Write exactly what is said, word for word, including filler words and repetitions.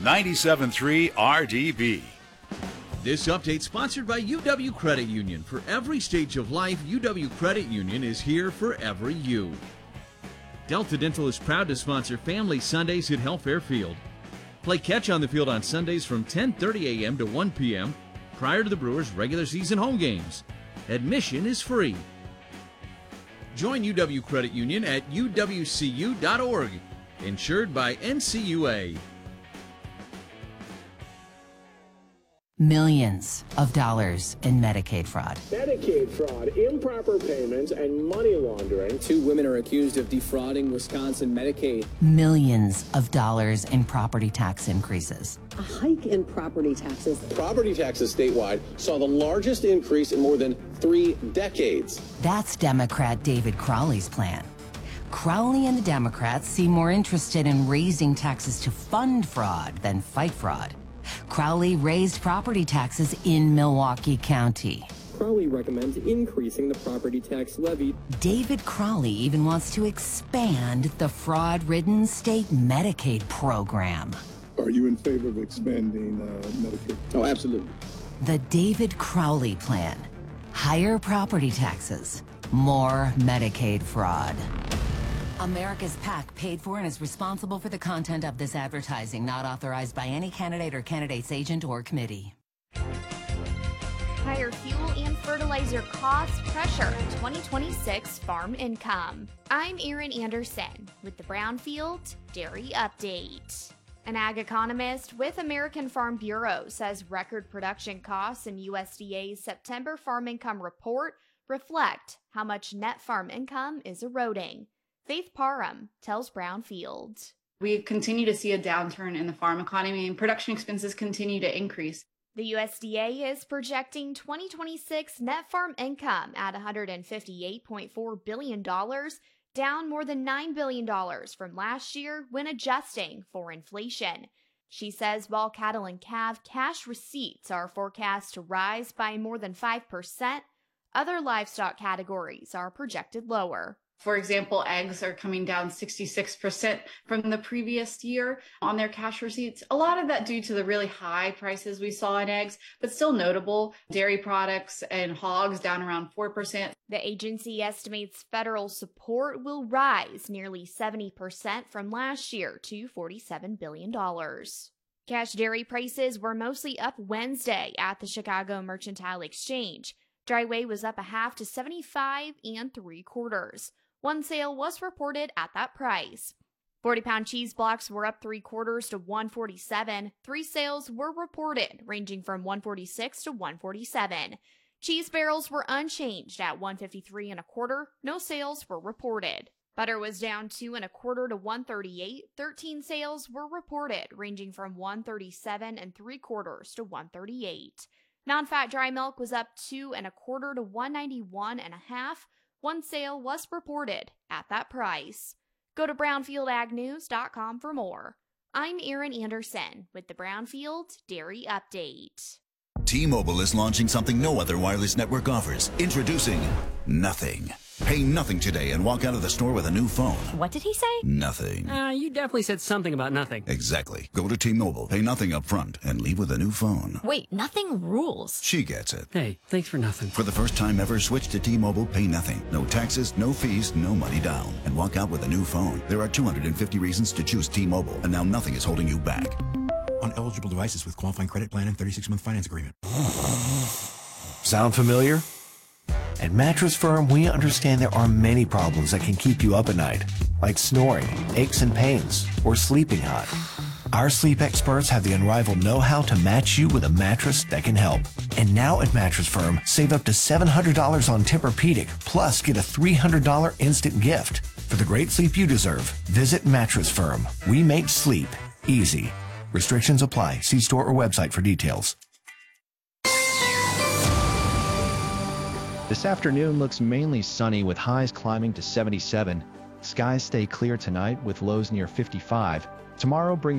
ninety-seven point three R D B. This update sponsored by U W Credit Union. For every stage of life, U W Credit Union is here for every you. Delta Dental is proud to sponsor Family Sundays at Health Fairfield. Play catch on the field on Sundays from ten thirty a.m. to one p.m. prior to the Brewers' regular season home games. Admission is free. Join U W Credit Union at U W C U dot org. Insured by N C U A. Millions of dollars in Medicaid fraud. Medicaid fraud, improper payments, and money laundering. Two women are accused of defrauding Wisconsin Medicaid. Millions of dollars in property tax increases. A hike in property taxes. Property taxes statewide saw the largest increase in more than three decades. That's Democrat David Crowley's plan. Crowley and the Democrats seem more interested in raising taxes to fund fraud than fight fraud. Crowley raised property taxes in Milwaukee County. Crowley recommends increasing the property tax levy. David Crowley even wants to expand the fraud-ridden state Medicaid program. Are you in favor of expanding uh, Medicaid? Oh, absolutely. The David Crowley plan. Higher property taxes, more Medicaid fraud. America's PAC paid for and is responsible for the content of this advertising, not authorized by any candidate or candidate's agent or committee. Higher fuel and fertilizer costs pressure twenty twenty-six farm income. I'm Erin Anderson with the Brownfield Dairy Update. An ag economist with American Farm Bureau says record production costs in U S D A's September farm income report reflect how much net farm income is eroding. Faith Parham tells Brownfield. We continue to see a downturn in the farm economy and production expenses continue to increase. The U S D A is projecting twenty twenty-six net farm income at one hundred fifty-eight point four billion dollars, down more than nine billion dollars from last year when adjusting for inflation. She says while cattle and calf cash receipts are forecast to rise by more than five percent, other livestock categories are projected lower. For example, eggs are coming down sixty-six percent from the previous year on their cash receipts. A lot of that due to the really high prices we saw in eggs, but still notable. Dairy products and hogs down around four percent. The agency estimates federal support will rise nearly seventy percent from last year to forty-seven billion dollars. Cash dairy prices were mostly up Wednesday at the Chicago Mercantile Exchange. Dry whey was up a half to seventy-five and three quarters. One sale was reported at that price. forty-pound cheese blocks were up three quarters to one forty-seven. Three sales were reported, ranging from one forty-six to one forty-seven. Cheese barrels were unchanged at one fifty-three and a quarter. No sales were reported. Butter was down two and a quarter to one thirty-eight. Thirteen sales were reported, ranging from one thirty-seven and three quarters to one thirty-eight. Non-fat dry milk was up two and a quarter to one ninety-one and a half. One sale was reported at that price. Go to brownfield ag news dot com for more. I'm Erin Anderson with the Brownfield Dairy Update. T-Mobile is launching something no other wireless network offers. Introducing Nothing. Pay nothing today and walk out of the store with a new phone. What did he say? Nothing. Uh, you definitely said something about nothing. Exactly. Go to T-Mobile, pay nothing up front, and leave with a new phone. Wait, nothing rules. She gets it. Hey, thanks for nothing. For the first time ever, switch to T-Mobile, pay nothing. No taxes, no fees, no money down. And walk out with a new phone. There are two hundred fifty reasons to choose T-Mobile, and now nothing is holding you back. On eligible devices with qualifying credit plan and thirty-six month finance agreement. Sound familiar? At Mattress Firm, we understand there are many problems that can keep you up at night, like snoring, aches and pains, or sleeping hot. Our sleep experts have the unrivaled know-how to match you with a mattress that can help. And now at Mattress Firm, save up to seven hundred dollars on Tempur-Pedic, plus get a three hundred dollars instant gift. For the great sleep you deserve, visit Mattress Firm. We make sleep easy. Restrictions apply. See store or website for details. This afternoon looks mainly sunny with highs climbing to seventy-seven. Skies stay clear tonight with lows near fifty-five. Tomorrow brings